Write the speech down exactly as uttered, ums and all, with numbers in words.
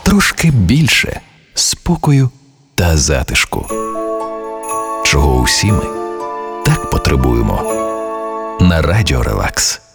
трошки більше спокою та затишку, чого усі ми так потребуємо на Радіо Релакс.